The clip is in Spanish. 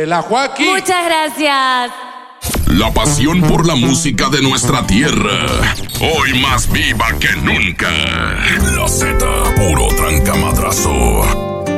La Joaquín. Muchas gracias. La pasión por la música de nuestra tierra, hoy más viva que nunca.